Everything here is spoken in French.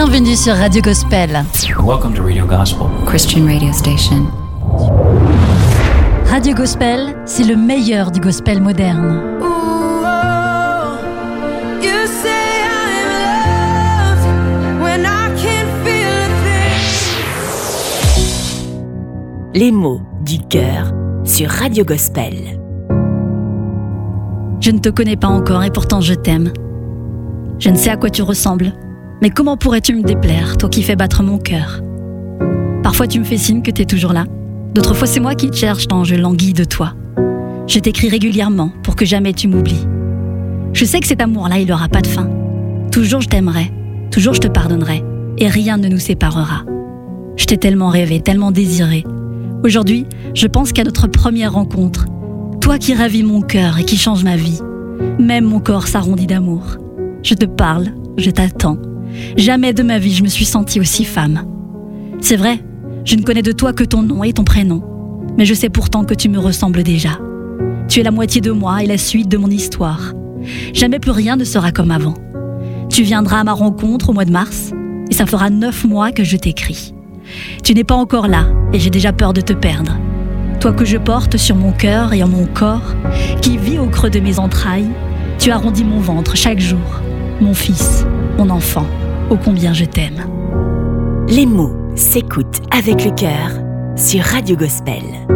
Bienvenue sur Radio Gospel. Welcome to Radio Gospel, Christian radio station. Radio Gospel, c'est le meilleur du gospel moderne. Les mots du cœur sur Radio Gospel. Je ne te connais pas encore et pourtant je t'aime. Je ne sais à quoi tu ressembles, mais comment pourrais-tu me déplaire, toi qui fais battre mon cœur? Parfois tu me fais signe que t'es toujours là, d'autres fois c'est moi qui te cherche tant je languis de toi. Je t'écris régulièrement pour que jamais tu m'oublies. Je sais que cet amour-là, il n'aura pas de fin. Toujours je t'aimerai, toujours je te pardonnerai, et rien ne nous séparera. Je t'ai tellement rêvé, tellement désiré. Aujourd'hui, je pense qu'à notre première rencontre, toi qui ravis mon cœur et qui changes ma vie, même mon corps s'arrondit d'amour. Je te parle, je t'attends. Jamais de ma vie je me suis sentie aussi femme. C'est vrai, je ne connais de toi que ton nom et ton prénom, mais je sais pourtant que tu me ressembles déjà. Tu es la moitié de moi et la suite de mon histoire. Jamais plus rien ne sera comme avant. Tu viendras à ma rencontre au mois de mars, et ça fera 9 mois que je t'écris. Tu n'es pas encore là, et j'ai déjà peur de te perdre. Toi que je porte sur mon cœur et en mon corps, qui vit au creux de mes entrailles, tu arrondis mon ventre chaque jour. Mon fils, mon enfant, ô combien je t'aime. Les mots s'écoutent avec le cœur sur Radio Gospel.